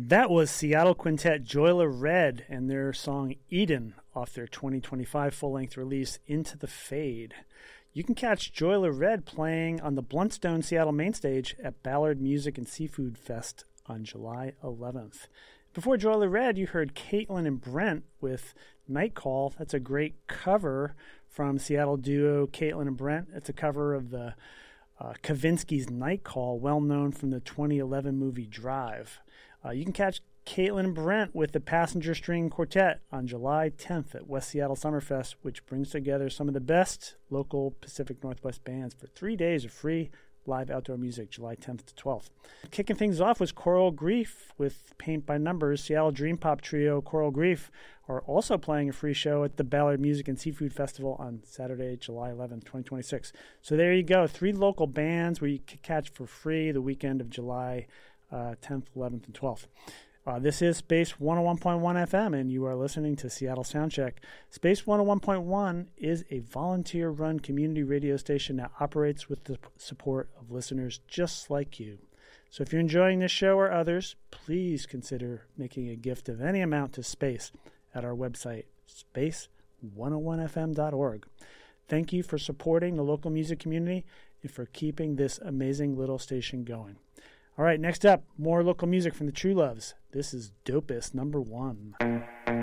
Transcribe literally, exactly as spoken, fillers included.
That was Seattle quintet Joyla Red and their song Eden off their twenty twenty-five full-length release Into the Fade. You can catch Joyla Red playing on the Bluntstone Seattle main stage at Ballard Music and Seafood Fest on July eleventh. Before Joyla Red, you heard Caitlin and Brent with Night Call. That's a great cover from Seattle duo Caitlin and Brent. It's a cover of the uh, Kavinsky's Night Call, well known from the twenty eleven movie Drive. Uh, you can catch Caitlin and Brent with the Passenger String Quartet on July tenth at West Seattle Summerfest, which brings together some of the best local Pacific Northwest bands for three days of free live outdoor music, July tenth to twelfth. Kicking things off was Coral Grief with Paint by Numbers. Seattle Dream Pop trio Coral Grief are also playing a free show at the Ballard Music and Seafood Festival on Saturday, July eleventh, twenty twenty-six. So there you go, three local bands where you can catch for free the weekend of July uh, tenth, eleventh, and twelfth. Uh, this is Space one oh one point one F M, and you are listening to Seattle Soundcheck. Space one oh one point one is a volunteer-run community radio station that operates with the support of listeners just like you. So if you're enjoying this show or others, please consider making a gift of any amount to Space at our website, space one oh one f m dot org. Thank you for supporting the local music community and for keeping this amazing little station going. All right, next up, more local music from the True Loves. This is Dopest number one.